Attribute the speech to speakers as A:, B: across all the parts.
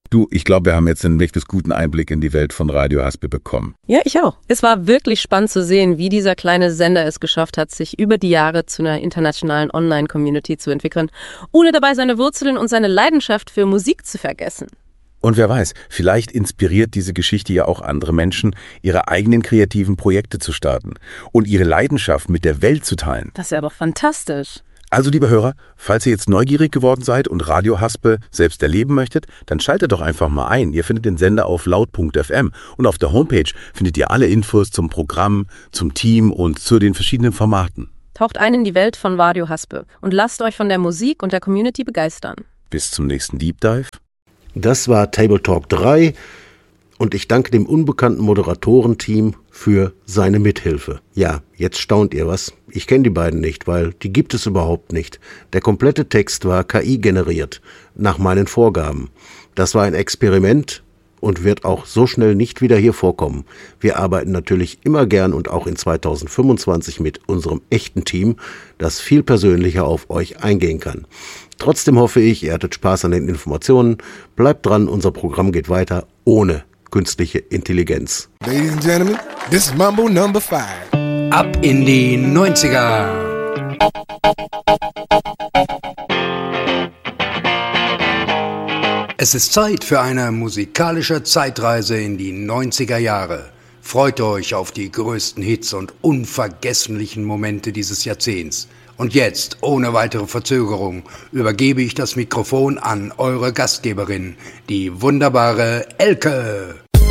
A: Du, ich glaube, wir haben jetzt einen wirklich guten Einblick in die Welt von Radio Haspe bekommen.
B: Ja, ich auch. Es war wirklich spannend zu sehen, wie dieser kleine Sender es geschafft hat, sich über die Jahre zu einer internationalen Online-Community zu entwickeln, ohne dabei seine Wurzeln und seine Leidenschaft für Musik zu vergessen.
A: Und wer weiß, vielleicht inspiriert diese Geschichte ja auch andere Menschen, ihre eigenen kreativen Projekte zu starten und ihre Leidenschaft mit der Welt zu teilen.
B: Das wäre doch fantastisch.
A: Also, liebe Hörer, falls ihr jetzt neugierig geworden seid und Radio Haspe selbst erleben möchtet, dann schaltet doch einfach mal ein. Ihr findet den Sender auf laut.fm und auf der Homepage findet ihr alle Infos zum Programm, zum Team und zu den verschiedenen Formaten.
B: Taucht ein in die Welt von Radio Haspe und lasst euch von der Musik und der Community begeistern.
A: Bis zum nächsten Deep Dive.
C: Das war Table Talk 3 und ich danke dem unbekannten Moderatorenteam für seine Mithilfe. Ja, jetzt staunt ihr was. Ich kenne die beiden nicht, weil die gibt es überhaupt nicht. Der komplette Text war KI generiert, nach meinen Vorgaben. Das war ein Experiment und wird auch so schnell nicht wieder hier vorkommen. Wir arbeiten natürlich immer gern und auch in 2025 mit unserem echten Team, das viel persönlicher auf euch eingehen kann. Trotzdem hoffe ich, ihr hattet Spaß an den Informationen. Bleibt dran, unser Programm geht weiter ohne künstliche Intelligenz.
D: Ladies and Gentlemen, this is Mambo Number 5.
E: Ab in die 90er. Es ist Zeit für eine musikalische Zeitreise in die 90er Jahre. Freut euch auf die größten Hits und unvergesslichen Momente dieses Jahrzehnts. Und jetzt, ohne weitere Verzögerung, übergebe ich das Mikrofon an eure Gastgeberin, die wunderbare Elke.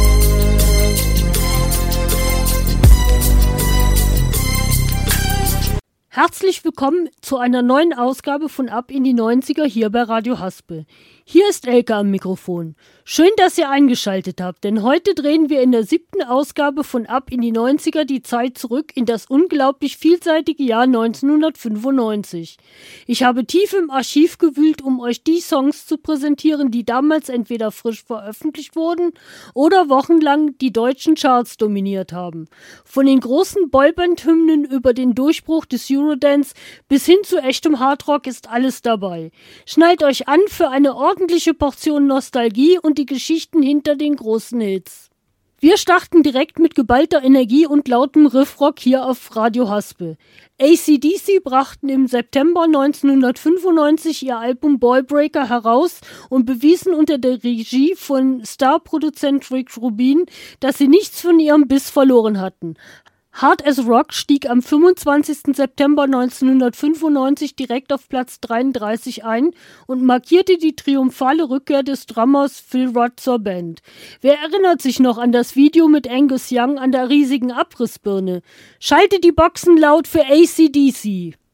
F: Herzlich willkommen zu einer neuen Ausgabe von Ab in die 90er hier bei Radio Haspe. Hier ist Elke am Mikrofon. Schön, dass ihr eingeschaltet habt, denn heute drehen wir in der 7. Ausgabe von Ab in die 90er die Zeit zurück in das unglaublich vielseitige Jahr 1995. Ich habe tief im Archiv gewühlt, um euch die Songs zu präsentieren, die damals entweder frisch veröffentlicht wurden oder wochenlang die deutschen Charts dominiert haben. Von den großen Boyband-Hymnen über den Durchbruch des Eurodance bis hin zu echtem Hardrock ist alles dabei. Schnallt euch an für eine ordentliche Portion Nostalgie und die Geschichten hinter den großen Hits. Wir starten direkt mit geballter Energie und lautem Riffrock hier auf Radio Haspe. AC/DC brachten im September 1995 ihr Album Ballbreaker heraus und bewiesen unter der Regie von Star-Produzent Rick Rubin, dass sie nichts von ihrem Biss verloren hatten. Hard as Rock stieg am 25. September 1995 direkt auf Platz 33 ein und markierte die triumphale Rückkehr des Drummers Phil Rudd zur Band. Wer erinnert sich noch an das Video mit Angus Young an der riesigen Abrissbirne? Schaltet die Boxen laut für AC/DC!